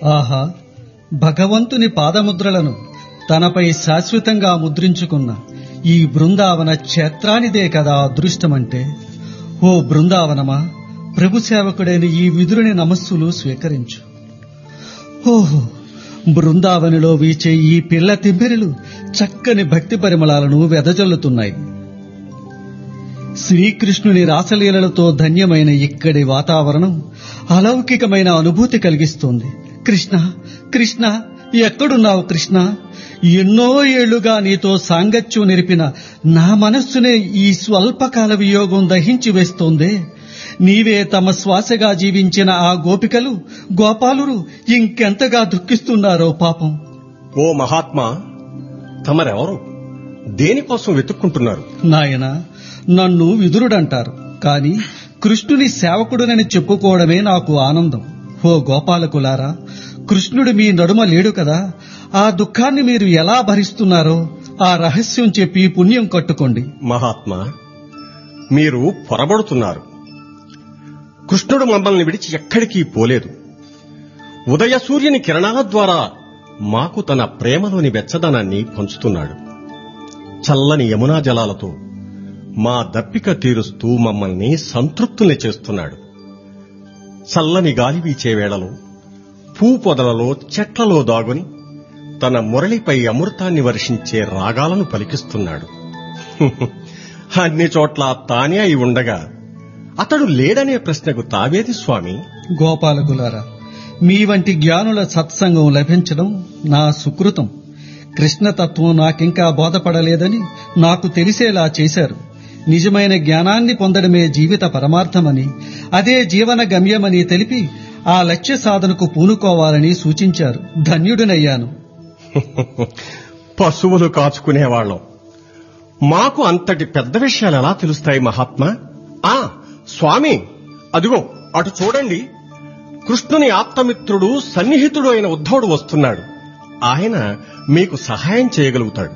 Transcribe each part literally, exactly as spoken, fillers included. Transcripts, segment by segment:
ఆహా, భగవంతుని పాదముద్రలను తనపై శాశ్వతంగా ముద్రించుకున్న ఈ బృందావన క్షేత్రానిదే కదా అదృష్టమంటే. ఓ బృందావనమా, ప్రభు సేవకుడైన ఈ విదురుని నమస్సులు స్వీకరించు. ఓహో, బృందావనిలో వీచే ఈ పిల్ల తిమ్మిరులు చక్కని భక్తి పరిమళాలను వెదజల్లుతున్నాయి. శ్రీకృష్ణుని రాసలీలలతో ధన్యమైన ఇక్కడి వాతావరణం అలౌకికమైన అనుభూతి కలిగిస్తోంది. కృష్ణ, కృష్ణ, ఎక్కడున్నావు కృష్ణ? ఎన్నో ఏళ్లుగా నీతో సాంగత్యం నెరిపిన నా మనస్సునే ఈ స్వల్పకాల వియోగం దహించి వేస్తోందే. నీవే తమ శ్వాసగా జీవించిన ఆ గోపికలు, గోపాలురు ఇంకెంతగా దుఃఖిస్తున్నారో పాపం. ఓ మహాత్మా, తమరెవరు? దేనికోసం వెతుక్కుంటున్నారు? నాయనా, నన్ను విదురుడంటారు, కాని కృష్ణుని సేవకుడునని చెప్పుకోవడమే నాకు ఆనందం. ఓ గోపాలకులారా, కృష్ణుడు మీ నడుమ లేడు కదా, ఆ దుఃఖాన్ని మీరు ఎలా భరిస్తున్నారో ఆ రహస్యం చెప్పి పుణ్యం కట్టుకోండి. మహాత్మా, మీరు పొరబడుతున్నారు. కృష్ణుడు మమ్మల్ని విడిచి ఎక్కడికి పోలేదు. ఉదయ సూర్యుని కిరణాల ద్వారా మాకు తన ప్రేమలోని వెచ్చదనాన్ని పంచుతున్నాడు. చల్లని యమునా జలాలతో మా దప్పిక తీరుస్తూ మమ్మల్ని సంతృప్తుల్ని చేస్తున్నాడు. చల్లని గాలి వీచే వేళలో పూ పొదలలో, చెట్లలో దాగుని తన మురళిపై అమృతాన్ని వర్షించే రాగాలను పలికిస్తున్నాడు. అన్ని చోట్ల తానే అయి ఉండగా అతడు లేడనే ప్రశ్నకు తావేది స్వామి? గోపాలకులారా, మీ వంటి జ్ఞానుల సత్సంగం లభించడం నా సుకృతం. కృష్ణతత్వం నాకింకా బోధపడలేదని నాకు తెలిసేలా చేశారు. నిజమైన జ్ఞానాన్ని పొందడమే జీవిత పరమార్థమని, అదే జీవన గమ్యమని తెలిపి ఆ లక్ష్య సాధనకు పూనుకోవాలని సూచించారు. ధన్యుడినయ్యాను. పశువులు కాచుకునేవాళ్లం. మాకు అంతటి పెద్ద విషయాలు ఎలా తెలుస్తాయి మహాత్మా? ఆ స్వామి, అదిగో అటు చూడండి. కృష్ణుని ఆప్తమిత్రుడు, సన్నిహితుడు అయిన ఉద్ధవుడు వస్తున్నాడు. ఆయన మీకు సహాయం చేయగలుగుతాడు.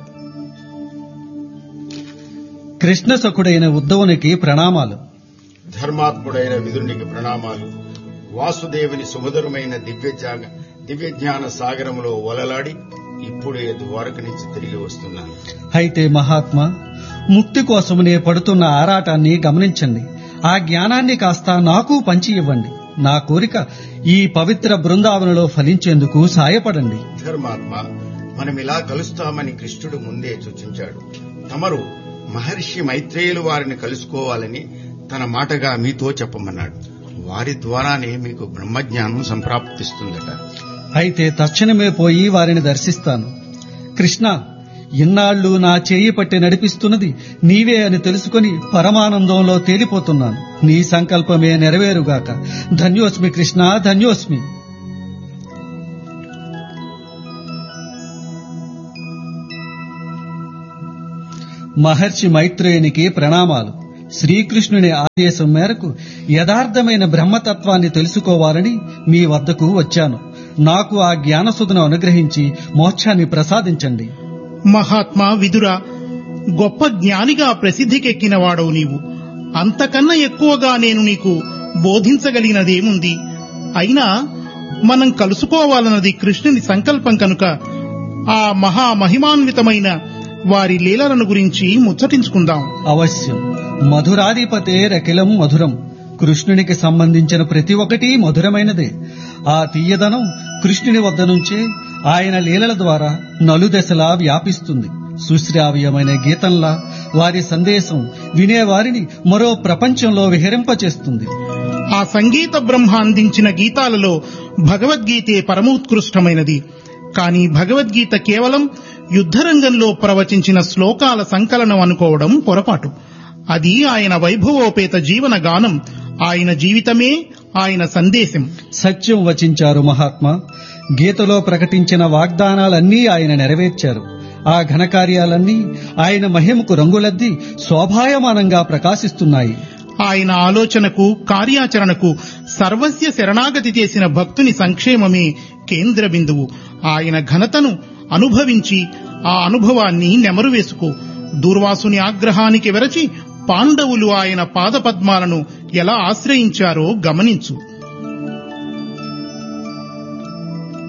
కృష్ణ సఖుడైన ఉద్ధవునికి ప్రణామాలు. ధర్మాత్ముడైన విదురునికి ప్రణామాలు. వాసుదేవుని సుమధురమైన దివ్యజ్ఞాన దివ్యజ్ఞాన సాగరములో ఒలలాడి ఇప్పుడే ద్వారక నుంచి తిరిగి వస్తున్నాను. అయితే మహాత్మా, ముక్తి కోసమునే పడుతున్న ఆరాటాన్ని గమనించండి. ఆ జ్ఞానాన్ని కాస్త నాకు పంచి ఇవ్వండి. నా కోరిక ఈ పవిత్ర బృందావనంలో ఫలించేందుకు సాయపడండి. ధర్మాత్మ, మనమిలా కలుస్తామని కృష్ణుడు ముందే సూచించాడు. తమరు మహర్షి మైత్రేయులు వారిని కలుసుకోవాలని తన మాటగా మీతో చెప్పమన్నాడు. వారి ద్వారానే మీకు బ్రహ్మజ్ఞానం సంప్రాప్తిస్తుందట. అయితే తక్షణమే పోయి వారిని దర్శిస్తాను. కృష్ణ, ఇన్నాళ్లు నా చేయి పట్టి నడిపిస్తున్నది నీవే అని తెలుసుకుని పరమానందంలో తేలిపోతున్నాను. నీ సంకల్పమే నెరవేరుగాక. ధన్యోస్మి కృష్ణ, ధన్యోస్మి. మహర్షి మైత్రేయునికి ప్రణామాలు. శ్రీకృష్ణుని ఆదేశం మేరకు యథార్థమైన బ్రహ్మతత్వాన్ని తెలుసుకోవాలని మీ వద్దకు వచ్చాను. నాకు ఆ జ్ఞానసుధను అనుగ్రహించి మోక్షాన్ని ప్రసాదించండి. మహాత్మా విదురా, గొప్ప జ్ఞానిగా ప్రసిద్ధికెక్కినవాడవు నీవు. అంతకన్నా ఎక్కువగా నేను నీకు బోధించగలిగినదేముంది? అయినా మనం కలుసుకోవాలన్నది కృష్ణుని సంకల్పం కనుక ఆ మహామహిమాన్వితమైన వారి లీలలను గురించి ముచ్చటించుకుందాం. అవశ్యం. మధురాధిపతేరఖిలం మధురం. కృష్ణునికి సంబంధించిన ప్రతి ఒక్కటి మధురమైనదే. ఆ తీయదనం కృష్ణుని వద్ద నుంచే ఆయన లీలల ద్వారా నలుదశలా వ్యాపిస్తుంది. సుశ్రావ్యమైన గీతంలా వారి సందేశం వినేవారిని మరో ప్రపంచంలో విహరింపచేస్తుంది. ఆ సంగీత బ్రహ్మ అందించిన గీతాలలో భగవద్గీతే పరమోత్కృష్టమైనది. కానీ భగవద్గీత కేవలం యుద్ధరంగంలో ప్రవచించిన శ్లోకాల సంకలనం అనుకోవడం పొరపాటు. అది ఆయన వైభవోపేత జీవన గానం, ఆయన జీవితమే ఆయన సందేశం. సత్యం వచించారు మహాత్మా. గీతలో ప్రకటించిన వాగ్దానాలన్నీ ఆయన నెరవేర్చారు. ఆ ఘనకార్యాలన్నీ ఆయన మహిమకు రంగులద్ది శోభాయమానంగా ప్రకాశిస్తున్నాయి. ఆయన ఆలోచనకు, కార్యాచరణకు సర్వస్య శరణాగతి చేసిన భక్తుని సంక్షేమమే కేంద్ర బిందువు. ఆయన ఘనతను అనుభవించి ఆ అనుభవాన్ని నెమరు వేసుకో. దూర్వాసుని ఆగ్రహానికి వెరచి పాండవులు ఆయన పాదపద్మాలను ఎలా ఆశ్రయించారో గమనించు.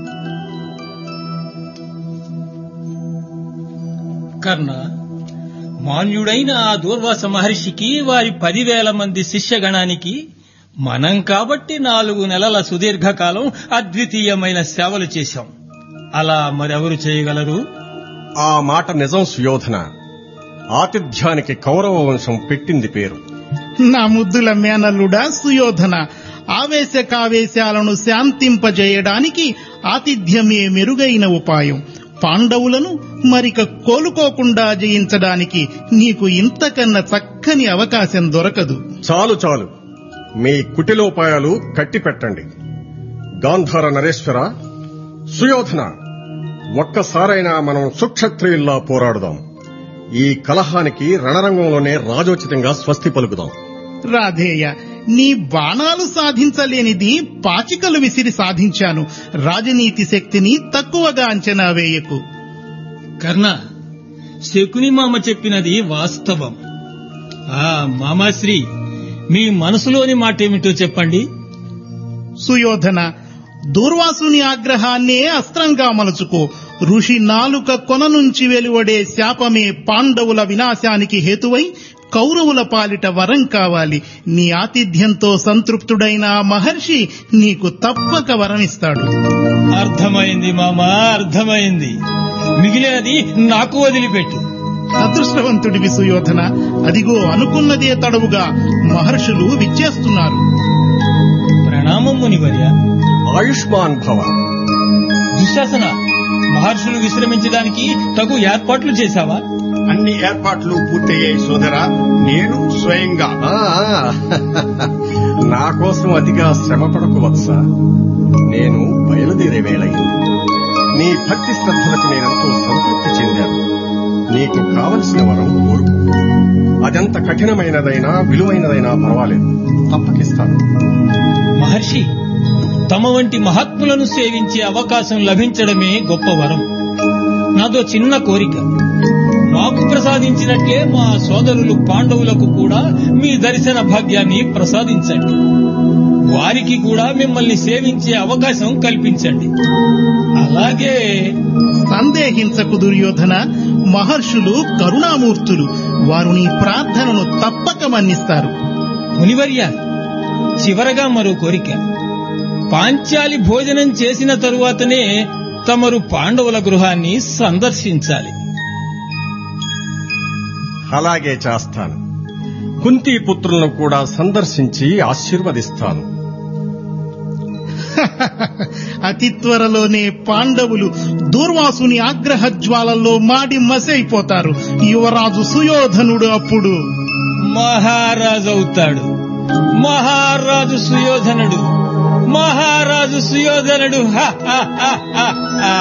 కర్ణ, మాన్యుడైన ఆ దూర్వాస మహర్షికి వారి పదివేల మంది శిష్యగణానికి మనం కాబట్టి నాలుగు నెలల సుదీర్ఘకాలం అద్వితీయమైన సేవలు చేశాం. అలా మరెవరు చేయగలరు? ఆ మాట నిజం సుయోధన. ఆతిథ్యానికి కౌరవ వంశం పెట్టింది పేరు. నా ముద్దుల మేనల్లుడా సుయోధన, ఆవేశకావేశాలను శాంతింపజేయడానికి ఆతిథ్యమే మెరుగైన ఉపాయం. పాండవులను మరిక కోలుకోకుండా జయించడానికి నీకు ఇంతకన్నా చక్కని అవకాశం దొరకదు. చాలు చాలు, మీ కుటిలోపాయాలు కట్టిపెట్టండి. గాంధార నరేశ్వర, సుయోధన, ఒక్కసారైనా మనం సుక్షత్రియుల్లా పోరాడుదాం. ఈ కలహానికి రణరంగంలోనే రాజోచితంగా స్వస్తి పలుకుదాం. రాధేయ, నీ బాణాలు సాధించలేనిది పాచికలు విసిరి సాధించాను. రాజనీతి శక్తిని తక్కువగా అంచనా వేయకు. కర్ణ, శకుని మామ చెప్పినది వాస్తవం. ఆ మామాశ్రీ, మీ మనసులోని మాటేమిటో చెప్పండి. సుయోధన, దూర్వాసుని ఆగ్రహాన్నే అస్త్రంగా మలుచుకో. ఋషి నాలుక కొన నుంచి వెలువడే శాపమే పాండవుల వినాశానికి హేతువై కౌరవుల పాలిట వరం కావాలి. నీ ఆతిథ్యంతో సంతృప్తుడైన ఆ మహర్షి నీకు తప్పక వరమిస్తాడు. అర్థమైంది మామా, అర్థమైంది. మిగిలినది నాకు వదిలిపెట్టు. అదృష్టవంతుడివి సుయోధన. అదిగో అనుకున్నదే తడవుగా మహర్షులు విచ్చేస్తున్నారు. ప్రణామం మునివర్య. ఆయుష్మాన్ భవ. దుశ్శాసన, మహర్షులు విశ్రమించడానికి తగు ఏర్పాట్లు చేశావా? అన్ని ఏర్పాట్లు పూర్తయ్యాయి సోదరా. నేను స్వయంగా. ఆ, నా కోసం అతిగా శ్రమ పడకు వత్స. నేను బయలుదేరే వేళయింది. నీ భక్తి శ్రద్ధలకు నేనెంతో సంతృప్తి చెందాను. నీకు కావలసిన వరం కోరుకు. అదెంత కఠినమైనదైనా విలువైనదైనా పర్వాలేదు, తప్పకిస్తాను. మహర్షి, తమ వంటి మహాత్ములను సేవించే అవకాశం లభించడమే గొప్ప వరం. నాదో చిన్న కోరిక. మాకు ప్రసాదించినట్లే మా సోదరులు పాండవులకు కూడా మీ దర్శన భాగ్యాన్ని ప్రసాదించండి. వారికి కూడా మిమ్మల్ని సేవించే అవకాశం కల్పించండి. అలాగే సందేహించకు దుర్యోధన. మహర్షులు కరుణామూర్తులు. వారు నీ ప్రార్థనను తప్పక మన్నిస్తారు. మునివర్య, చివరగా మరో కోరిక. పాంచాలి భోజనం చేసిన తరువాతనే తమరు పాండవుల గృహాన్ని సందర్శించాలి. అలాగే చేస్తాను. కుంతీ పుత్రులను కూడా సందర్శించి ఆశీర్వదిస్తాను. అతి త్వరలోనే పాండవులు దూర్వాసుని ఆగ్రహ జ్వాలల్లో మాడి మసైపోతారు. యువరాజు సుయోధనుడు అప్పుడు మహారాజు అవుతాడు. మహారాజు సుయోధనుడు, మహారాజు సుయోధనుడు. హ, హ, హ, హ, హ.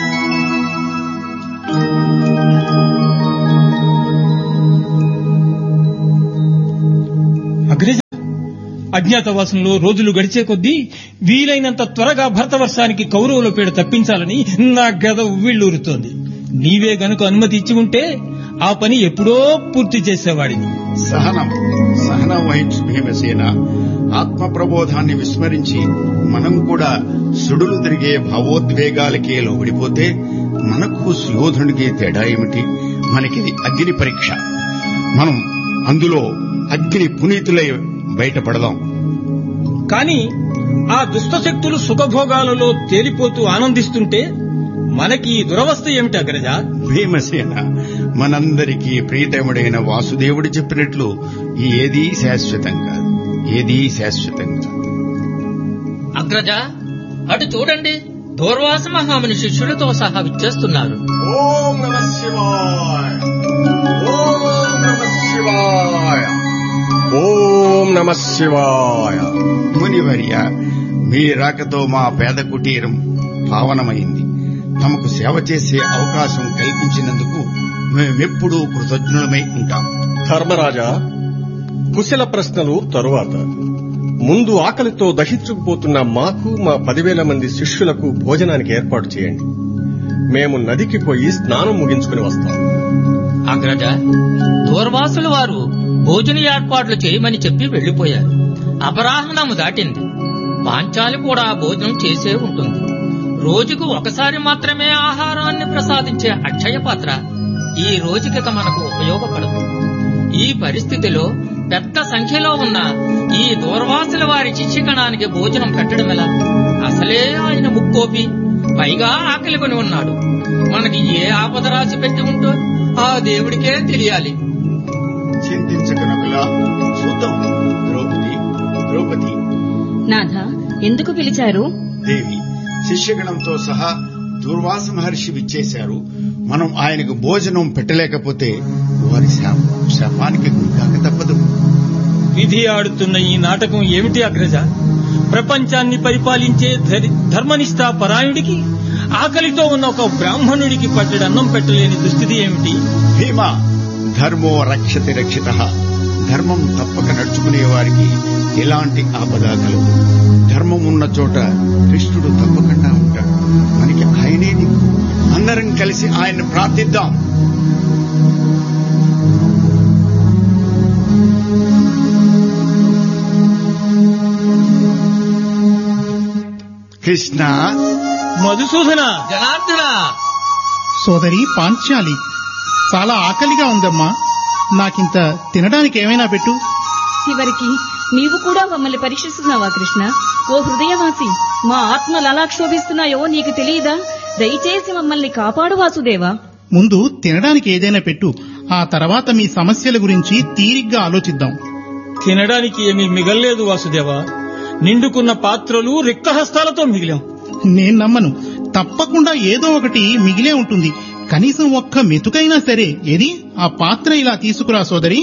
అగ్రజ, అజ్ఞాతవాసంలో రోజులు గడిచే కొద్దీ వీలైనంత త్వరగా భరతవర్షానికి కౌరవుల పీడ తప్పించాలని నా గద ఉవ్విళ్ళూరుతోంది. నీవే గనుక అనుమతి ఇచ్చి ఉంటే ఆ పని ఎప్పుడో పూర్తి చేసేవాడిని. సహనం సహనం వహించు భీమసేన. ఆత్మ ప్రబోధాన్ని విస్మరించి మనం కూడా సుడులు తిరిగే భావోద్వేగాలకే లోబడిపోతే మనకు సుయోధనుడికి తేడా ఏమిటి? మనకిది అగ్ని పరీక్ష. మనం అందులో అగ్ని పునీతులై బయటపడదాం. కాని ఆ దుష్టశక్తులు సుఖభోగాలలో తేలిపోతూ ఆనందిస్తుంటే మనకి ఈ దురవస్థ ఏమిటి అగ్రజ? భీమసేన, మనందరికీ ప్రీతముడైన వాసుదేవుడు చెప్పినట్లు ఏదీ శాశ్వతం కాదు, ఏదీ శాశ్వతం కాదు. అగ్రజ, అటు చూడండి, దూర్వాస మహాముని శిష్యులతో సహా విచ్చేస్తున్నారు. ఓం నమః శివాయ, ఓం నమః శివాయ, ఓం నమః శివాయ. మునివర్య, మీ రాకతో మా పేద కుటీరం పావనమైంది. తమకు సేవ చేసే అవకాశం కల్పించినందుకు మేమెప్పుడూ కృతజ్ఞులమై ఉంటాం. ధర్మరాజా, కుశల ప్రశ్నలు తరువాత. ముందు ఆకలితో దహించుకుపోతున్న మాకు మా పదివేల మంది శిష్యులకు భోజనానికి ఏర్పాటు చేయండి. మేము నదికి పోయి స్నానం ముగించుకుని వస్తాం. అగ్రజ, దూర్వాసుల వారు భోజన ఏర్పాట్లు చేయమని చెప్పి వెళ్లిపోయారు. అపరాహ్నము దాటింది. పాంచాలి కూడా భోజనం చేసే ఉంటుంది. రోజుకు ఒకసారి మాత్రమే ఆహారాన్ని ప్రసాదించే అక్షయ పాత్ర ఈ రోజుకిక మనకు ఉపయోగపడదు. ఈ పరిస్థితిలో పెద్ద సంఖ్యలో ఉన్న ఈ దూర్వాసుల వారి శిష్యగణానికి భోజనం పెట్టడమెలా? అసలే ఆయన ముక్కోపి, పైగా ఆకలి కొని ఉన్నాడు. మనకి ఏ ఆపద రాసి పెట్టి ఉంటో ఆ దేవుడికే తెలియాలి. చింతించకనకులా చూద్దాం. ద్రౌపది ద్రౌపది నాథ, ఎందుకు పిలిచారు? దేవి, శిష్యగణంతో సహా దుర్వాస మహర్షి విచ్చేశారు. మనం ఆయనకు భోజనం పెట్టలేకపోతే వారి శాప- శాపానికి గురికాక తప్పదు. విధి ఆడుతున్న ఈ నాటకం ఏమిటి అగ్రజ? ప్రపంచాన్ని పరిపాలించే ధరి- ధర్మనిష్ఠా పరాయుడికి ఆకలితో ఉన్న ఒక బ్రాహ్మణుడికి పట్టెడన్నం పెట్టలేని దుస్థితి ఏమిటి? భీమా, ధర్మో రక్షతి రక్షిత. ధర్మం తప్పక నడుచుకునే వారికి ఎలాంటి ఆపద కలదు. ధర్మం ఉన్న చోట కృష్ణుడు తప్పకుండా ఉంటాడు. మనకి ఆయనే దిక్కు. అందరం కలిసి ఆయన్ని ప్రార్థిద్దాం. కృష్ణ, మధుసూదన, జనార్దన, సోదరి పాంచాలి, చాలా ఆకలిగా ఉందమ్మా. నాకింత తినడానికి ఏమైనా పెట్టు. చివరికి నీవు కూడా మమ్మల్ని పరీక్షిస్తున్నావా కృష్ణ? ఓ హృదయవాసి, మా ఆత్మలు ఎలా క్షోభిస్తున్నాయో నీకు తెలియదా? దయచేసి మమ్మల్ని కాపాడు వాసుదేవా. ముందు తినడానికి ఏదైనా పెట్టు. ఆ తర్వాత మీ సమస్యల గురించి తీరిగ్గా ఆలోచిద్దాం. తినడానికి ఏమీ మిగల్లేదు వాసుదేవా. నిండుకున్న పాత్రలు రిక్తహస్తాలతో మిగిలాం. నేను నమ్మను. తప్పకుండా ఏదో ఒకటి మిగిలే ఉంటుంది. కనీసం ఒక్క మెతుకైనా సరే. ఏది ఆ పాత్ర ఇలా తీసుకురా సోదరి.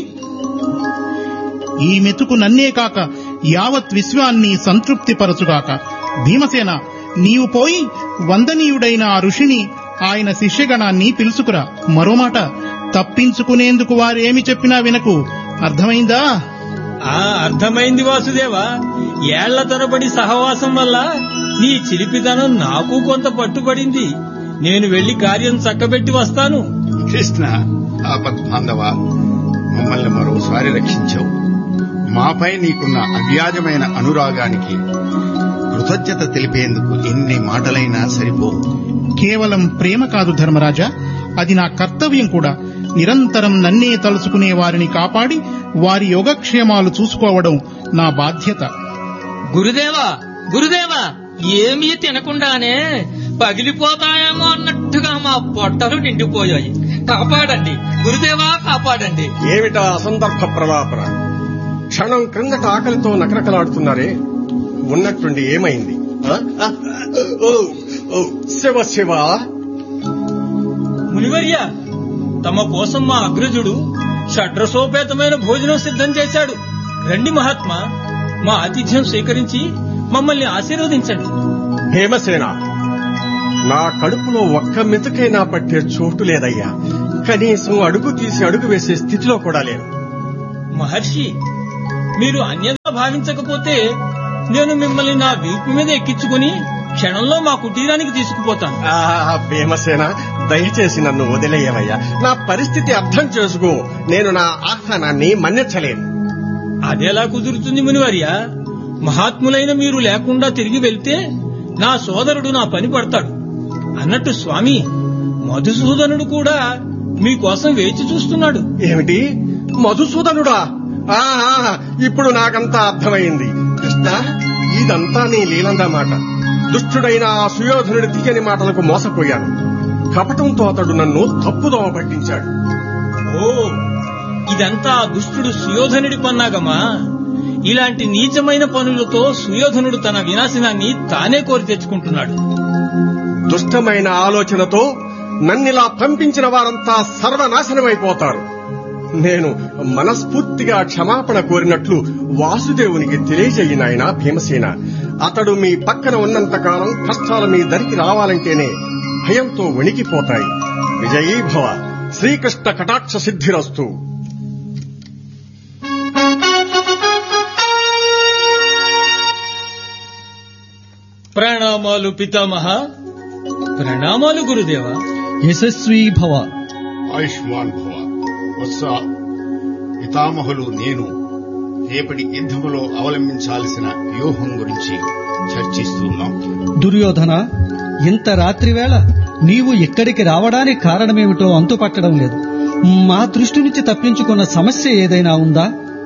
ఈ మెతుకు నన్నే కాక యావత్ విశ్వాన్ని సంతృప్తిపరచుగాక. భీమసేన, నీవు పోయి వందనీయుడైన ఆ ఋషిని, ఆయన శిష్యగణాన్ని పిలుచుకురా. మరో మాట, తప్పించుకునేందుకు వారేమి చెప్పినా వినకు. అర్థమైందా? ఆ అర్థమైంది వాసుదేవా. ఏళ్ల తరబడి సహవాసం వల్ల నీ చిలిపితనం నాకు కొంత పట్టుబడింది. నేను వెళ్లి కార్యం చక్కబెట్టి వస్తాను. కృష్ణ, ఆపద్బాంధవ, మమ్మల్ని మరోసారి రక్షించావు. మాపై నీకున్న అవ్యాజమైన అనురాగానికి కృతజ్ఞత తెలిపేందుకు ఎన్ని మాటలైనా సరిపోవు. కేవలం ప్రేమ కాదు ధర్మరాజా, అది నా కర్తవ్యం కూడా. నిరంతరం నన్నే తలుచుకునే వారిని కాపాడి వారి యోగక్షేమాలు చూసుకోవడం నా బాధ్యత. గురుదేవా, గురుదేవా, ఏమీ తినకుండానే పగిలిపోతాయేమో అన్నట్టుగా మా పొట్టలు నిండిపోయాయి. కాపాడండి గురుదేవా, కాపాడండి. ఏమిటా అసందర్భ ప్రలాపన? క్షణం క్రిందట ఆకలితో నకరకలాడుతున్నారే, ఉన్నట్టుండి ఏమైంది? ఆ? ఆ? ఓ, ఓ, శివ శివ. మునివర్య, తమ కోసం మా అగ్రజుడు షడ్రసోపేతమైన భోజనం సిద్ధం చేశాడు. రండి మహాత్మా, మా ఆతిథ్యం స్వీకరించి మమ్మల్ని ఆశీర్వదించండి. భీమసేన, నా కడుపులో ఒక్క మెతుకైనా పట్టే చోటు లేదయ్యా. కనీసం అడుగు తీసి అడుగు వేసే స్థితిలో కూడా లేను. మహర్షి, మీరు అన్యంగా భావించకపోతే నేను మిమ్మల్ని నా వీపు మీద ఎక్కించుకుని క్షణంలో మా కుటీరానికి తీసుకుపోతాను. ఆ, భీమసేన, దయచేసి నన్ను వదిలేయవయ్యా. నా పరిస్థితి అర్థం చేసుకో. నేను నా ఆహ్వానాన్ని మన్నించలేను. అదెలా కుదురుతుంది మునివర్య? మహాత్ములైన మీరు లేకుండా తిరిగి వెళ్తే నా సోదరుడు నా పని పడతాడు. అన్నట్టు స్వామి, మధుసూదనుడు కూడా మీకోసం వేచి చూస్తున్నాడు. ఏమిటి, మధుసూదనుడా? ఆ, ఆ, ఇప్పుడు నాకంతా అర్థమైంది. కృష్ణ, ఇదంతా నీ లీలందమాట. దుష్టుడైన ఆ సుయోధనుడి తీయని మాటలకు మోసపోయాను. కపటంతో అతడు నన్ను తప్పుదోవ పట్టించాడు. ఓ, ఇదంతా ఆ దుష్టుడు సుయోధనుడి పన్నాగమా? ఇలాంటి నీచమైన పనులతో సుయోధనుడు తన వినాశనాన్ని తానే కోరి తెచ్చుకుంటున్నాడు. దుష్టమైన ఆలోచనతో నన్నిలా పంపించిన వారంతా సర్వనాశనమైపోతారు. నేను మనస్ఫూర్తిగా క్షమాపణ కోరినట్లు వాసుదేవునికి తెలియజేయినాయన భీమసేన. అతడు మీ పక్కన ఉన్నంతకాలం కష్టాలు మీ దరికి రావాలంటేనే భయంతో వణికిపోతాయి. విజయీభవ. శ్రీకృష్ణ కటాక్ష సిద్ధిరస్తు. ప్రణామాలు పితామహ. ప్రణామాలు గురుదేవ. యశస్వీ భవ. ఆయుష్మాన్ భవ. వత్స, పితామహులు నేను రేపటి యుద్ధములో అవలంబించాల్సిన వ్యూహం గురించి చర్చిస్తున్నాం. దుర్యోధన, ఇంత రాత్రి వేళ నీవు ఇక్కడికి రావడానికి కారణమేమిటో అంతుపట్టడం లేదు. మా దృష్టి నుంచి తప్పించుకున్న సమస్య ఏదైనా ఉందా?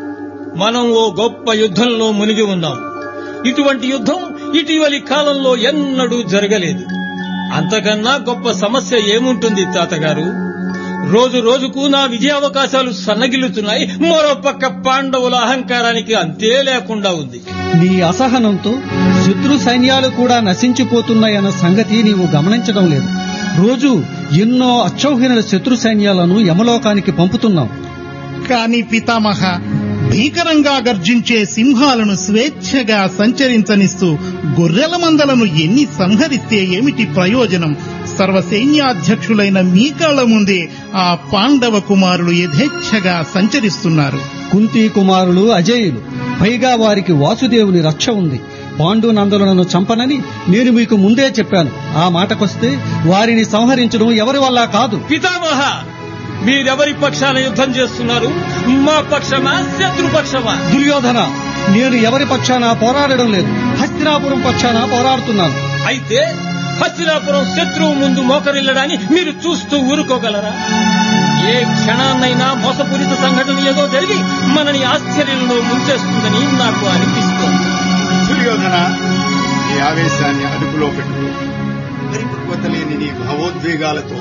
మనం ఓ గొప్ప యుద్ధంలో మునిగి ఉన్నాం. ఇటువంటి యుద్ధం ఇటీవలి కాలంలో ఎన్నడూ జరగలేదు. అంతకన్నా గొప్ప సమస్య ఏముంటుంది తాతగారు? రోజు రోజుకు నా విజయావకాశాలు సన్నగిల్లుతున్నాయి. మరోపక్క పాండవుల అహంకారానికి అంతే లేకుండా ఉంది. నీ అసహనంతో శత్రు సైన్యాలు కూడా నశించిపోతున్నాయన్న సంగతి నీవు గమనించడం లేదు. రోజు ఎన్నో అక్షౌహిణ శత్రు సైన్యాలను యమలోకానికి పంపుతున్నాం. కాని పితామహ, భీకరంగా గర్జించే సింహాలను స్వేచ్ఛగా సంచరించనిస్తూ గొర్రెల మందలను ఎన్ని సంహరిస్తే ఏమిటి ప్రయోజనం? సర్వసైన్యాధ్యక్షులైన మీ కళ్ల ముందే ఆ పాండవ కుమారులు యథేచ్ఛగా సంచరిస్తున్నారు. కుంతీ కుమారులు అజేయులు, పైగా వారికి వాసుదేవుని రక్ష ఉంది. పాండునందలను చంపనని నేను మీకు ముందే చెప్పాను. ఆ మాటకొస్తే వారిని సంహరించడం ఎవరి వల్ల కాదు. పితామహ, మీరెవరి పక్షాన యుద్ధం చేస్తున్నారు? మా పక్షమా, శత్రుపక్షమా? దుర్యోధన, నేను ఎవరి పక్షాన పోరాడడం లేదు. హస్తినాపురం పక్షాన పోరాడుతున్నాను. అయితే హస్తినాపురం శత్రువు ముందు మోకరిల్లడాన్ని మీరు చూస్తూ ఊరుకోగలరా? ఏ క్షణాన్నైనా మోసపూరిత సంఘటన ఏదో జరిగి మనని ఆశ్చర్యంలో ముంచేస్తుందని నాకు అనిపిస్తోంది. దుర్యోధన, నీ ఆవేశాన్ని అదుపులో పెట్టుకో. పరిపక్వత లేని నీ భావోద్వేగాలతో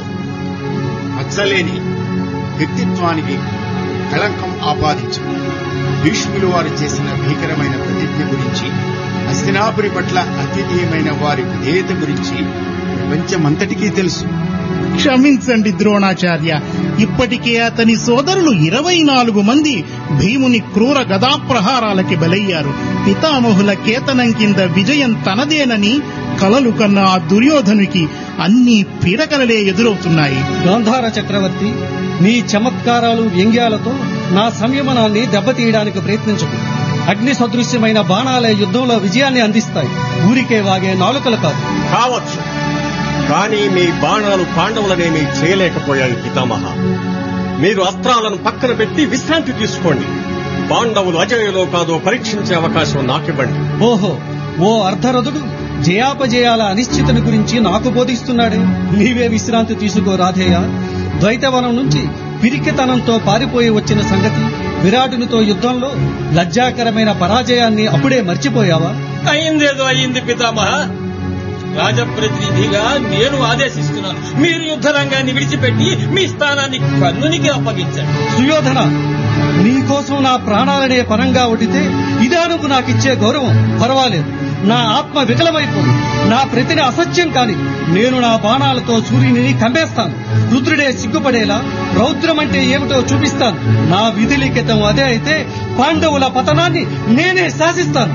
మచ్చలేని వ్యక్తిత్వానికి కళంకం ఆపాదించు. భీష్ములు వారు చేసిన భీకరమైన ప్రతిజ్ఞ గురించి, హస్తినాపురి పట్ల అద్వితీయమైన వారి విధేయత గురించి ప్రపంచమంతటికీ తెలుసు. క్షమించండి ద్రోణాచార్య, ఇప్పటికే అతని సోదరులు ఇరవై నాలుగు మంది భీముని క్రూర గదాప్రహారాలకి బలయ్యారు. పితామహుల కేతనం కింద విజయం తనదేనని కలలు కన్న ఆ దుర్యోధనుకి అన్ని పీడకలలే ఎదురవుతున్నాయి. గాంధార చక్రవర్తి, నీ చమత్కారాలు వ్యంగ్యాలతో నా సంయమనాన్ని దెబ్బతీయడానికి ప్రయత్నించకు. అగ్ని సదృశ్యమైన బాణాలే యుద్ధంలో విజయాన్ని అందిస్తాయి, ఊరికే వాగే నాలుకలు కాదు. కావచ్చు, కానీ మీ బాణాలు పాండవులనేమీ చేయలేకపోయాయి పితామహ. మీరు అస్త్రాలను పక్కన పెట్టి విశ్రాంతి తీసుకోండి. పాండవులు అజయులో కాదో పరీక్షించే అవకాశం నాకివ్వండి. ఓహో, ఓ అర్ధరథుడు జయాపజయాల అనిశ్చితను గురించి నాకు బోధిస్తున్నాడే. నీవే విశ్రాంతి తీసుకో రాధేయ. ద్వైతవనం నుంచి పిరికితనంతో పారిపోయి వచ్చిన సంగతి, విరాటునితో యుద్ధంలో లజ్జాకరమైన పరాజయాన్ని అప్పుడే మర్చిపోయావా? అయిందేదో అయింది పితామహ. రాజప్రతినిధిగా నేను ఆదేశిస్తున్నాను, మీరు యుద్ధ రంగాన్ని విడిచిపెట్టి మీ స్థానాన్ని కర్ణునికి అప్పగించండి. సుయోధన, నీకోసం నా ప్రాణాలనే పరంగా ఒడితే ఇదే నువ్వు నాకిచ్చే గౌరవం. పర్వాలేదు, నా ఆత్మ వికలమైపోయింది. నా ప్రతిని అసత్యం కాని నేను నా బాణాలతో సూర్యుని కమ్మేస్తాను. రుద్రుడే సిగ్గుపడేలా రౌద్రం అంటే ఏమిటో చూపిస్తాను. నా విధి లిఖితం అదే అయితే పాండవుల పతనాన్ని నేనే శాసిస్తాను.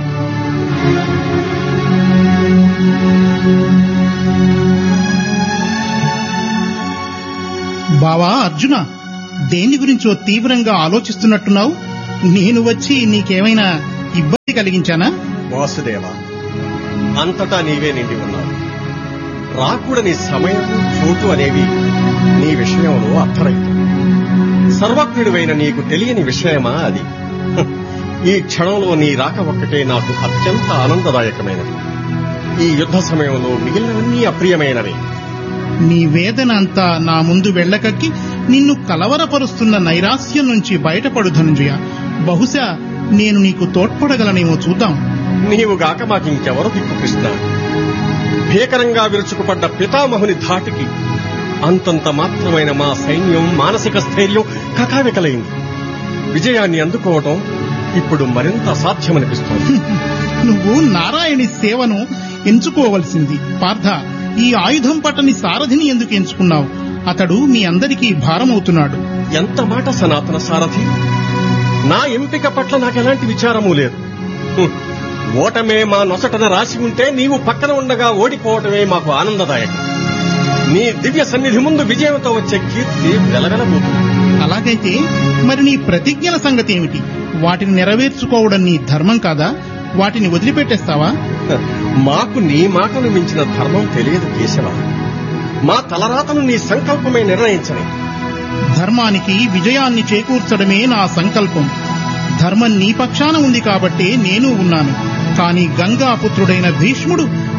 బావా అర్జున, దేని గురించో తీవ్రంగా ఆలోచిస్తున్నట్టున్నావు. నేను వచ్చి నీకేమైనా ఇబ్బంది కలిగించానా? వాసుదేవ, అంతటా నీవే నిండి ఉన్నావు. రాకూడని సమయం, చోటు అనేవి నీ విషయంలో అర్థరహితం. సర్వజ్ఞుడివైన నీకు తెలియని విషయమా అది? ఈ క్షణంలో నీ రాక ఒక్కటే నాకు అత్యంత ఆనందదాయకమైనది. ఈ యుద్ధ సమయంలో మిగిలినవన్నీ అప్రియమైనవి. నీ వేదన అంతా నా ముందు వెళ్లకక్కి నిన్ను కలవరపరుస్తున్న నైరాస్యం నుంచి బయటపడు ధనుంజయ. బహుశా నేను నీకు తోడ్పడగలనేమో చూద్దాం. నీవుగాక మాకింకెవరు దిక్కు కృష్ణ. భీకరంగా విరుచుకుపడ్డ పితామహుని ధాటికి అంతంత మాత్రమైన మా సైన్యం మానసిక స్థైర్యం కకావికలైంది. విజయాన్ని అందుకోవటం ఇప్పుడు మరింత అసాధ్యమనిపిస్తోంది. నువ్వు నారాయణి సేవను ఎంచుకోవలసింది. పార్థ, ఈ ఆయుధం పట్టని సారథిని ఎందుకు ఎంచుకున్నావు? అతడు మీ అందరికీ భారమవుతున్నాడు. ఎంత మాట సనాతన సారథి! నా ఎంపిక పట్ల నాకెలాంటి విచారమూ లేదు. ఓటమే మా నొసటన రాసి ఉంటే నీవు పక్కన ఉండగా ఓడిపోవటమే మాకు ఆనందదాయకం. నీ దివ్య సన్నిధి ముందు విజయంతో వచ్చే కీర్తి వెలగలబోతుంది. అలాగైతే మరి నీ ప్రతిజ్ఞల సంగతి ఏమిటి? వాటిని నెరవేర్చుకోవడం నీ ధర్మం కాదా? వాటిని వదిలిపెట్టేస్తావా? మాకు నీ మాటను మించిన ధర్మం తెలియదు కేశవ. మా తలరాతను నీ సంకల్పమే నిర్ణయించని. ధర్మానికి విజయాన్ని చేకూర్చడమే నా సంకల్పం. ధర్మం నీ పక్షాన ఉంది కాబట్టే నేను ఉన్నాను. కాని గంగాపుత్రుడైన భీష్ముడు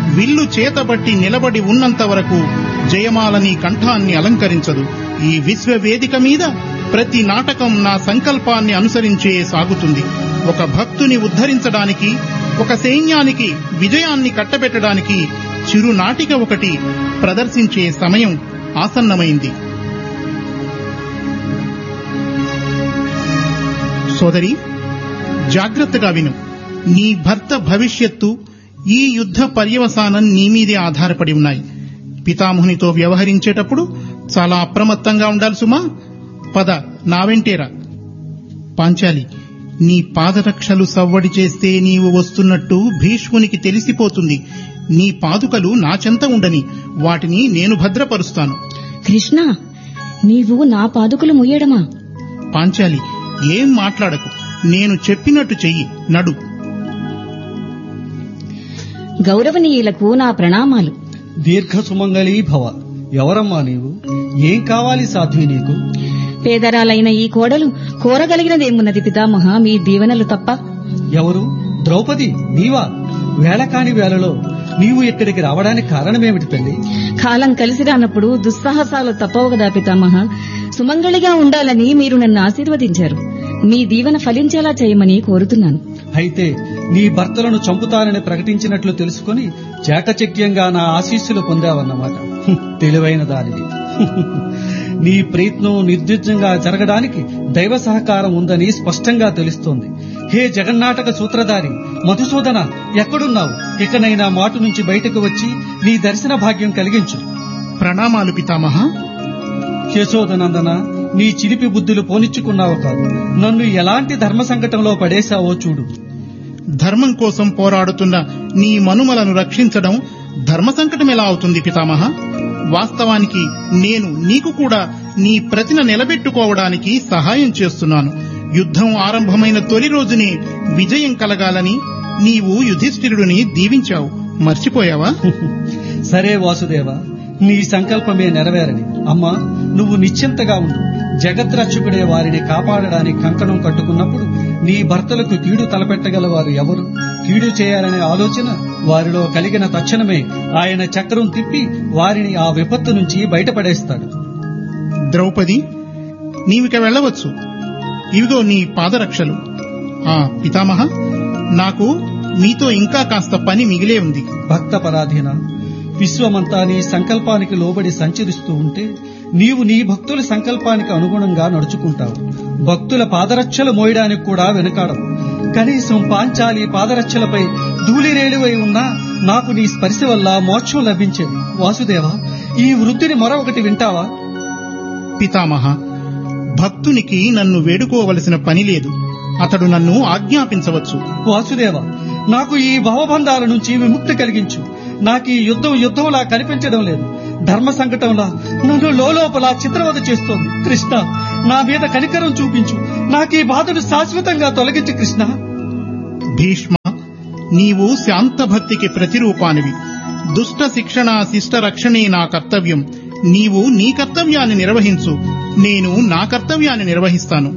విల్లు చేతబట్టి నిలబడి ఉన్నంత వరకు జయమాల నీ కంఠాన్ని అలంకరించదు. ఈ విశ్వవేదిక మీద ప్రతి నాటకం నా సంకల్పాన్ని అనుసరించే సాగుతుంది. ఒక భక్తుని ఉద్ధరించడానికి, ఒక సైన్యానికి విజయాన్ని కట్టబెట్టడానికి చిరునాటిక ఒకటి ప్రదర్శించే సమయం ఆసన్నమైంది. సోదరి, జాగ్రత్తగా విను. నీ భర్త భవిష్యత్తు, ఈ యుద్ధ పర్యవసానం నీ మీదే ఆధారపడి ఉన్నాయి. పితామహునితో వ్యవహరించేటప్పుడు చాలా అప్రమత్తంగా ఉండాలి సుమా. పద, నా వెంటేరా. పాంచాలి, నీ పాదరక్షలు సవ్వడి చేస్తే నీవు వస్తున్నట్టు భీష్మునికి తెలిసిపోతుంది. నీ పాదుకలు నా చెంత ఉండని, వాటిని నేను భద్రపరుస్తాను. కృష్ణ, నీవు నా పాదుకలు ముయ్యడమా? పాంచాలి, ఏం మాట్లాడకు. నేను చెప్పినట్టు చెయ్యి. నడు. గౌరవనీయులకు నా ప్రణామాలు. దీర్ఘ సుమంగళీ భవ. ఎవరమ్మా నీవు? ఏం కావాలి సాధ్వి నీకు? పేదరాలైన ఈ కోడలు కోరగలిగినదేమున్నది పితామహ, మీ దీవెనలు తప్ప. ఎవరు? ద్రౌపది నీవా? వేళ కాని వేళలో నీవు ఇక్కడికి రావడానికి కారణమేమిటి తల్లి? కాలం కలిసి రానప్పుడు దుస్సాహసాలు తప్పవు కదా పితామహ. సుమంగళిగా ఉండాలని మీరు నన్ను ఆశీర్వదించారు. మీ దీవెన ఫలించేలా చేయమని కోరుతున్నాను. అయితే నీ భర్తలను చంపుతానని ప్రకటించినట్లు తెలుసుకుని చాకచక్యంగా నా ఆశీస్సులు పొందావన్నమాట. తెలివైన దానివి. నీ ప్రయత్నం నిర్దిష్టంగా జరగడానికి దైవ సహకారం ఉందని స్పష్టంగా తెలుస్తోంది. హే జగన్నాటక సూత్రధారి మధుసూదన, ఎక్కడున్నావు? ఇకనైనా మాటు నుంచి బయటకు వచ్చి నీ దర్శన భాగ్యం కలిగించు. ప్రణామాలు పితామహ. యశోదనందన, నీ చిలిపి బుద్ధులు పోనిచ్చుకున్నావు కాదు, నన్ను ఎలాంటి ధర్మ సంకటంలో పడేశావో చూడు. ధర్మం కోసం పోరాడుతున్న నీ మనుమలను రక్షించడం ధర్మ సంకటం ఎలా అవుతుంది పితామహ? వాస్తవానికి నేను నీకు కూడా నీ ప్రతిన నిలబెట్టుకోవడానికి సహాయం చేస్తున్నాను. యుద్ధం ఆరంభమైన తొలి రోజునే విజయం కలగాలని నీవు యుధిష్ఠిరుడిని దీవించావు. మర్చిపోయావా? సరే వాసుదేవ, నీ సంకల్పమే నెరవేరని. అమ్మా, నువ్వు నిశ్చింతగా ఉండు. జగద్రక్షకుడే వారిని కాపాడడానికి కంకణం కట్టుకున్నప్పుడు నీ భర్తలకు కీడు తలపెట్టగల వారు ఎవరు? కీడు చేయాలనే ఆలోచన వారిలో కలిగిన తక్షణమే ఆయన చక్రం తిప్పి వారిని ఆ విపత్తు నుంచి బయటపడేస్తాడు. ద్రౌపది, నీవిక వెళ్ళవచ్చు. ఇవిగో నీ పాదరక్షలు. ఆ పితామహ, నాకు మీతో ఇంకా కాస్త పని మిగిలే ఉంది. భక్త పరాధీన, విశ్వమంతా నీ సంకల్పానికి లోబడి సంచరిస్తూ ఉంటే నీవు నీ భక్తుల సంకల్పానికి అనుగుణంగా నడుచుకుంటావు. భక్తుల పాదరక్షలు మోయడానికి కూడా వెనుకాడవు. కనీసం పాంచాలి పాదరక్షలపై ధూళిరేలువై ఉన్నా నాకు నీ స్పర్శ వల్ల మోక్షం లభించేది. వాసుదేవ, ఈ వృద్ధిని మరొకటి వింటావా? పితామహ, భక్తునికి నన్ను వేడుకోవలసిన పని లేదు. అతడు నన్ను ఆజ్ఞాపించవచ్చు. వాసుదేవ, నాకు ఈ భవబంధాల నుంచి విముక్తి కలిగించు. నాకు ఈ యుద్ధం యుద్ధంలా కనిపించడం లేదు. ధర్మ సంకటంలా నన్ను లోలోపల చిత్రవద చేస్తోంది. కృష్ణ, నా మీద కనికరం చూపించు. నాకు ఈ బాధను శాశ్వతంగా తొలగించు కృష్ణ. భీష్మ, నీవు శాంత భక్తికి ప్రతిరూపానివి. దుష్ట శిక్షణ శిష్ట రక్షణే నా కర్తవ్యం. నీవు నీ కర్తవ్యాన్ని నిర్వహించు, నేను నా కర్తవ్యాన్ని నిర్వహిస్తాను.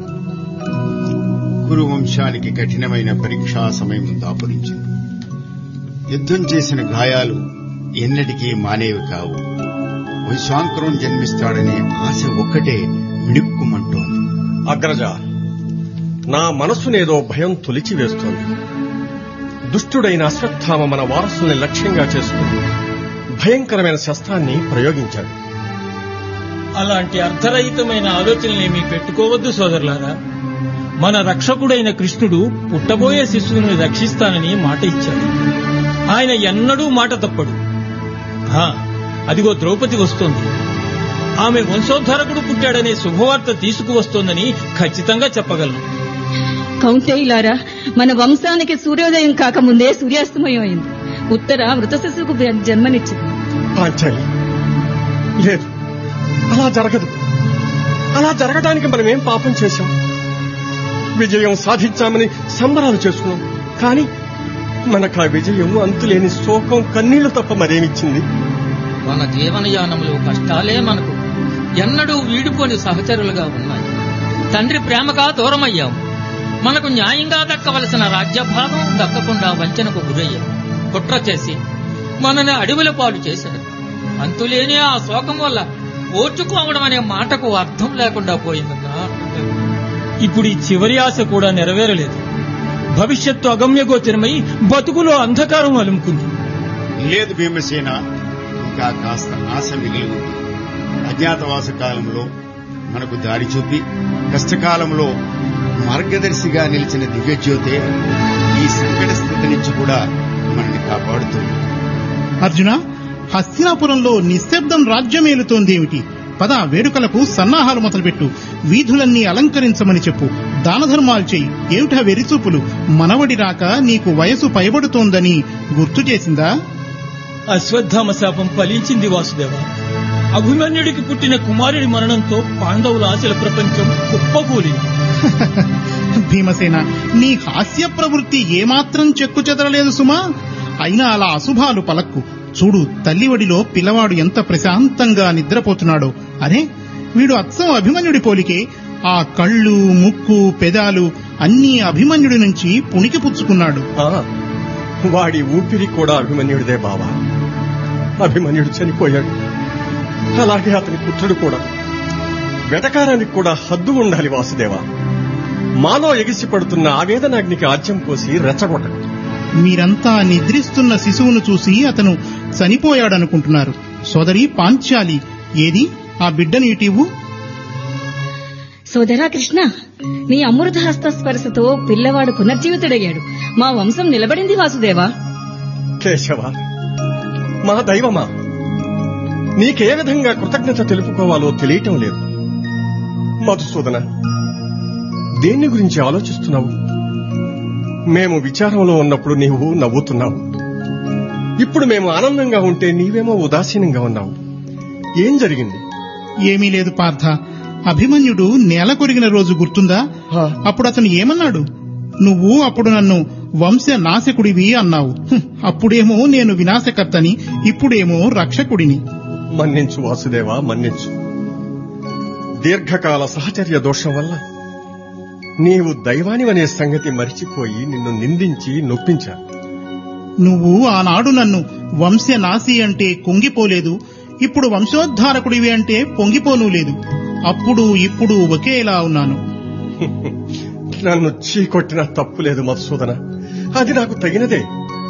కురువంశానికి కఠినమైన పరీక్షా సమయం దాపురించింది. యుద్ధం చేసిన గాయాలు ఎన్నటికీ మానేవి కావు. వైశ్వాంకరం జన్మిస్తాడనే ఆశ ఒక్కటే మిణుక్కుమంటోంది. అగ్రజ, నా మనస్సునేదో భయం తొలిచి వేస్తోంది. దుష్టుడైన అశ్వత్థామ మన వారసుల్ని లక్ష్యంగా చేసుకుని భయంకరమైన శస్త్రాన్ని ప్రయోగించాడు. అలాంటి అర్థరహితమైన ఆలోచనలేమీ పెట్టుకోవద్దు సోదరులారా. మన రక్షకుడైన కృష్ణుడు పుట్టబోయే శిశువుని రక్షిస్తానని మాట ఇచ్చాడు. ఆయన ఎన్నడూ మాట తప్పడు. ఆ, అదిగో ద్రౌపది వస్తోంది. ఆమె వంశోద్ధారకుడు పుట్టాడనే శుభవార్త తీసుకువస్తోందని ఖచ్చితంగా చెప్పగలను. కౌంటేయులారా, మన వంశానికి సూర్యోదయం కాకముందే సూర్యాస్తమయం అయింది. ఉత్తర మృత శిశువుకు జన్మనిచ్చింది. పాంచాలి, లేదు, అలా జరగదు. అలా జరగడానికి మనమేం పాపం చేశాం? విజయం సాధించామని సంబరాలు చేసుకున్నాం. కానీ మనకు ఆ విజయం అంతులేని శోకం కన్నీళ్లు తప్ప మరేమిచ్చింది? మన జీవనయానంలో కష్టాలే మనకు ఎన్నడూ వీడిపోని సహచరులుగా ఉన్నాయి. తండ్రి ప్రేమగా దూరమయ్యాం. మనకు న్యాయంగా దక్కవలసిన రాజ్యభాగం దక్కకుండా వంచనకు గురయ్యాం. కుట్ర చేసి మనని అడవుల పాలు చేశారు. అంతులేని ఆ శోకం వల్ల ఓర్చుకోవడం అనే మాటకు అర్థం లేకుండా పోయిందన్నా. ఇప్పుడు ఈ చివరి ఆశ కూడా నెరవేరలేదు. భవిష్యత్తు అగమ్యగోచరమై బతుకులో అంధకారం అలుముకుంది. లేదు భీమసేన, ఇంకా కాస్త ఆశ మిగిలి ఉంది. అజ్ఞాతవాస కాలంలో మనకు దారి చూపి కష్టకాలంలో మార్గదర్శిగా నిలిచిన దివ్యజ్యోతే ఈ సంకట స్థితి నుంచి కూడా మనల్ని కాపాడుతుంది. అర్జున, హస్తినాపురంలో నిశ్శబ్దం రాజ్యమేలుతోందేమిటి? పద, వేడుకలకు సన్నాహాలు మొదలుపెట్టు. వీధులన్నీ అలంకరించమని చెప్పు. దానధర్మాలు చెయ్యి. ఏమిటా వెరిచూపులు? మనవడి రాక నీకు వయసు పైబడుతోందని గుర్తు చేసిందా? అశ్వత్థామ శాపం ఫలించింది వాసుదేవ. అభిమన్యుడికి పుట్టిన కుమారుడి మరణంతో పాండవుల ఆశల ప్రపంచం కుప్పకూలింది. భీమసేన, నీ హాస్య ప్రవృత్తి ఏమాత్రం చెక్కు చెదరలేదు సుమా. అయినా అలా అశుభాలు పలక్కు. చూడు, తల్లివడిలో పిల్లవాడు ఎంత ప్రశాంతంగా నిద్రపోతున్నాడో. అరే, వీడు అచ్చం అభిమన్యుడి పోలికే. ఆ కళ్ళు, ముక్కు, పెదాలు అన్నీ అభిమన్యుడి నుంచి పుణికి పుచ్చుకున్నాడు. వాడి ఊపిరి కూడా అభిమన్యుడిదే బావా. అభిమన్యుడు చనిపోయాడు, అలాగే అతని పుత్రుడు కూడా. వెటకారానికి కూడా హద్దు ఉండాలి వాసుదేవ. మాలో ఎగిసి పడుతున్న ఆవేదనాగ్నికి ఆజ్యం పోసి రెచ్చగొట్టడు. మీరంతా నిద్రిస్తున్న శిశువును చూసి అతను చనిపోయాడనుకుంటున్నారు. సోదరి పాంచాలి, ఏది ఆ బిడ్డని ఇటివ్వు. సోదరా కృష్ణ, నీ అమృత హస్త స్పర్శతో పిల్లవాడు పునర్జీవితుడయ్యాడు. మా వంశం నిలబడింది వాసుదేవా. కేశవ, మా దైవమా, నీకే విధంగా కృతజ్ఞత తెలుపుకోవాలో తెలియటం లేదు. మధుసూదన, దేన్ని గురించి ఆలోచిస్తున్నావు? మేము విచారంలో ఉన్నప్పుడు నీవు నవ్వుతున్నావు. ఇప్పుడు మేము ఆనందంగా ఉంటే నీవేమో ఉదాసీనంగా ఉన్నావు. ఏం జరిగింది? ఏమీ లేదు పార్థ. అభిమన్యుడు నేల కొరిగిన రోజు గుర్తుందా? అప్పుడు అతను ఏమన్నాడు? నువ్వు అప్పుడు నన్ను వంశ నాశకుడివి అన్నావు. అప్పుడేమో నేను వినాశకర్తని, ఇప్పుడేమో రక్షకుడిని. మన్నించు వాసుదేవా, మన్నించు. దీర్ఘకాల సహచర్య దోషం వల్ల నీవు దైవానివనే సంగతి మరిచిపోయి నిన్ను నిందించి నొప్పించా. నువ్వు ఆనాడు నన్ను వంశనాశి అంటే కుంగిపోలేదు, ఇప్పుడు వంశోద్ధారకుడివి అంటే పొంగిపోనూ లేదు. అప్పుడు ఇప్పుడు ఒకేలా ఉన్నాను. నన్ను చీకొట్టిన తప్పులేదు మధుసూదన, అది నాకు తగినదే.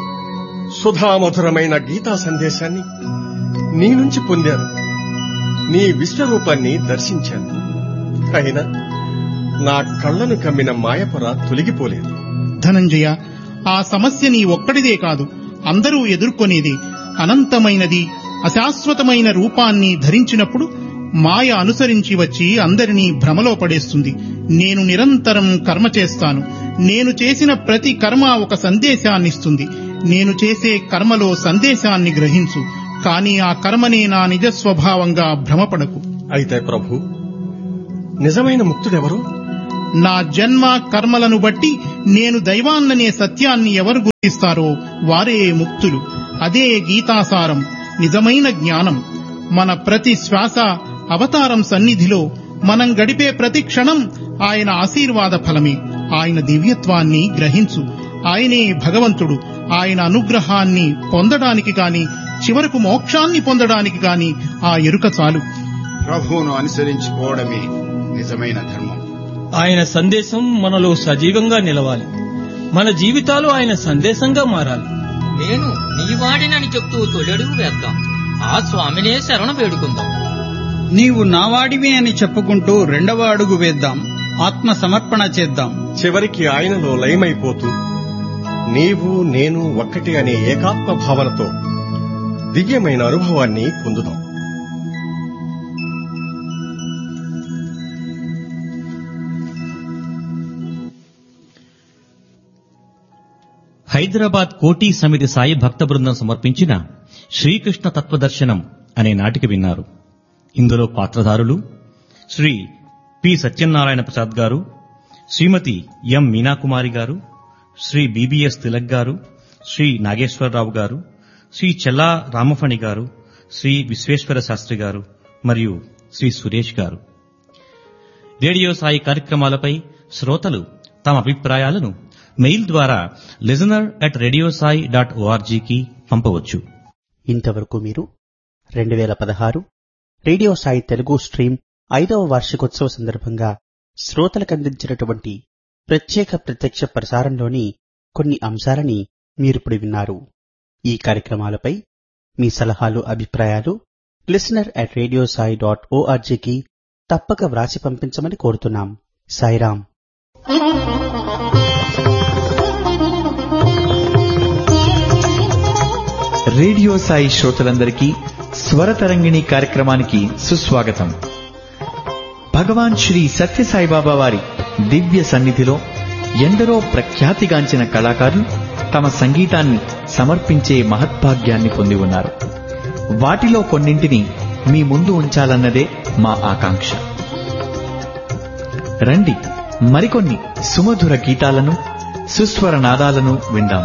సుధామధురమైన గీతా సందేశాన్ని నీ నుంచి పొందాను, నీ విశ్వరూపాన్ని దర్శించాను. అయినా నా కళ్లను కమ్మిన మాయపొర తొలగిపోలేదు. ధనంజయ, ఆ సమస్య నీ ఒక్కడిదే కాదు, అందరూ ఎదుర్కొనేది. అనంతమైనది, అశాశ్వతమైన రూపాన్ని ధరించినప్పుడు మాయ అనుసరించి వచ్చి అందరినీ భ్రమలో పడేస్తుంది. నేను నిరంతరం కర్మ చేస్తాను. నేను చేసిన ప్రతి కర్మ ఒక సందేశాన్నిస్తుంది. నేను చేసే కర్మలో సందేశాన్ని గ్రహించు, కానీ ఆ కర్మనే నా నిజ స్వభావంగా భ్రమపడకు. అయితే ప్రభు, నిజమైన ముక్తుడెవరు? నా జన్మ కర్మలను బట్టి నేను దైవాన్ననే సత్యాన్ని ఎవరు గుర్తిస్తారో వారే ముక్తులు. అదే గీతాసారం, నిజమైన జ్ఞానం. మన ప్రతి శ్వాస అవతారం సన్నిధిలో మనం గడిపే ప్రతి క్షణం ఆయన ఆశీర్వాద ఫలమే. ఆయన దివ్యత్వాన్ని గ్రహించు. ఆయనే భగవంతుడు. ఆయన అనుగ్రహాన్ని పొందడానికి గాని, చివరకు మోక్షాన్ని పొందడానికి గాని ఆ ఎరుక చాలు. ప్రభువును అనుసరించుకోవడమే నిజమైన ధర్మం. ఆయన సందేశం మనలో సజీవంగా నిలవాలి. మన జీవితాలు ఆయన సందేశంగా మారాలి. నేను నీవాడినని చెప్తూ తొలడుగు వేద్దాం. ఆ స్వామినే శరణ వేడుకుందాం. నీవు నావాడివి అని చెప్పుకుంటూ రెండవ అడుగు వేద్దాం. ఆత్మ సమర్పణ చేద్దాం. చివరికి ఆయనలో లయమైపోతూ నీవు నేను ఒక్కటి అనే ఏకాత్మ భావనతో దివ్యమైన అనుభవాన్ని పొందుదాం. హైదరాబాద్ కోటి సమితి సాయి భక్త బృందం సమర్పించిన శ్రీకృష్ణ తత్వదర్శనం అనే నాటిక విన్నారు. ఇందులో పాత్రధారులు శ్రీ పి సత్యనారాయణ ప్రసాద్ గారు, శ్రీమతి ఎం మీనాకుమారి గారు, శ్రీ బిబిఎస్ తిలక్ గారు, శ్రీ నాగేశ్వరరావు గారు, శ్రీ చెల్లా రామఫణి గారు, శ్రీ విశ్వేశ్వర శాస్త్రి గారు మరియు శ్రీ సురేష్ గారు. రేడియో సాయి కార్యక్రమాలపై శ్రోతలు తమ అభిప్రాయాలను మెయిల్ ద్వారా listener at radio Sai dot ఓఆర్జీకి పంపవచ్చు. ఇంతవరకు మీరు రెండు వేల పదహారు రేడియో సాయి తెలుగు స్ట్రీమ్ ఐదవ వార్షికోత్సవ సందర్భంగా శ్రోతలకు అందించినటువంటి ప్రత్యేక ప్రత్యక్ష ప్రసారంలోని కొన్ని అంశాలని మీరిప్పుడు విన్నారు. ఈ కార్యక్రమాలపై మీ సలహాలు, అభిప్రాయాలు listener at radio Sai dot ఓఆర్జీకి తప్పక వ్రాసి పంపించమని కోరుతున్నాం. సాయిరాం. రేడియో సాయి శ్రోతలందరికీ స్వరతరంగిణి కార్యక్రమానికి సుస్వాగతం. భగవాన్ శ్రీ సత్యసాయిబాబా వారి దివ్య సన్నిధిలో ఎందరో ప్రఖ్యాతిగాంచిన కళాకారులు తమ సంగీతాన్ని సమర్పించే మహద్భాగ్యాన్ని పొంది ఉన్నారు. వాటిలో కొన్నింటిని మీ ముందు ఉంచాలన్నదే మా ఆకాంక్ష. రండి, మరికొన్ని సుమధుర గీతాలను, సుస్వర నాదాలను విందాం.